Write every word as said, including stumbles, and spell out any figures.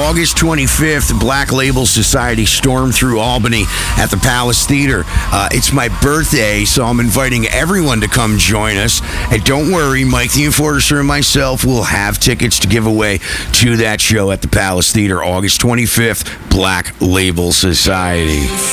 August twenty-fifth, Black Label Society storm through Albany at the Palace Theater. Uh, it's my birthday, so I'm inviting everyone to come join us. And don't worry, Mike the Enforcer and myself will have tickets to give away to that show at the Palace Theater, August twenty-fifth, Black Label Society.